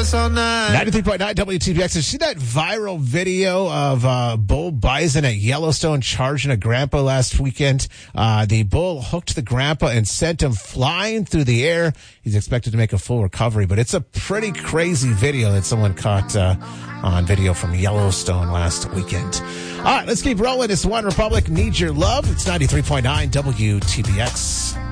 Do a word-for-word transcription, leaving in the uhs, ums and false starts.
us all night. ninety-three point nine W T B X. Did you see that viral video of uh, bull bison at Yellowstone charging a grandpa last weekend? Uh, the bull hooked the grandpa and sent him flying through the air. He's expected to make a full recovery, but it's a pretty crazy video that someone caught uh, on video from Yellowstone last weekend. All right, let's keep rolling. It's One Republic, Need Your Love. It's ninety-three point nine W T B X.